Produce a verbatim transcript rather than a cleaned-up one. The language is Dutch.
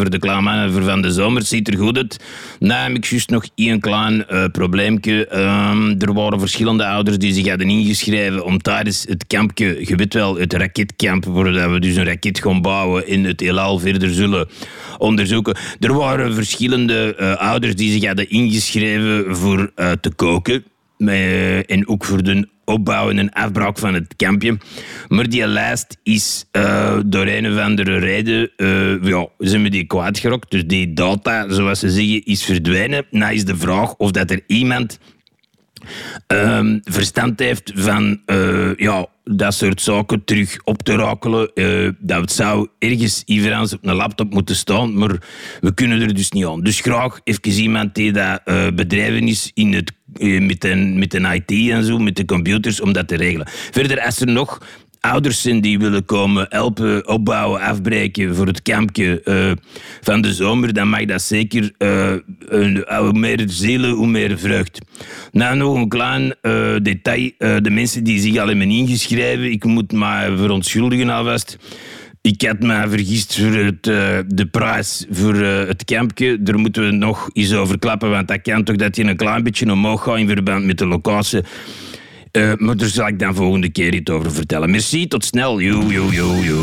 voor de klaarmannen voor Van de Zomer. Ziet er goed uit. Nou heb ik juist nog één klein uh, probleempje. Um, er waren verschillende ouders die zich hadden ingeschreven om tijdens het kampje, je weet wel, het raketkamp, waar we dus een raket gaan bouwen in het heelal verder zullen onderzoeken. Er waren verschillende uh, ouders die zich hadden ingeschreven voor uh, te koken. Uh, en ook voor de opbouwen en afbraak van het kampje. Maar die lijst is uh, door een of andere reden uh, ja, zijn we die kwijtgerokt. Dus die data, zoals ze zeggen, is verdwenen. Nou is de vraag of dat er iemand um, verstand heeft van uh, ja, dat soort zaken terug op te rakelen. Uh, dat zou ergens iedereen op een laptop moeten staan, maar we kunnen er dus niet aan. Dus graag even iemand die dat uh, bedrijven is in het, uh, met, een, met een I T en zo, met de computers, om dat te regelen. Verder, als er nog ouders zijn die willen komen helpen, opbouwen, afbreken voor het kampje uh, van de zomer, dan mag dat zeker. Uh, een, hoe meer zielen, hoe meer vreugd. Nou, nog een klein uh, detail. Uh, de mensen die zich al hebben ingeschreven, ik moet me verontschuldigen alvast. Ik had me vergist voor het, uh, de prijs voor uh, het kampje. Daar moeten we nog eens over klappen, want dat kan toch dat je een klein beetje omhoog gaat in verband met de locatie. Uh, maar daar zal ik dan volgende keer iets over vertellen. Merci, tot snel. Yo, yo, yo, yo.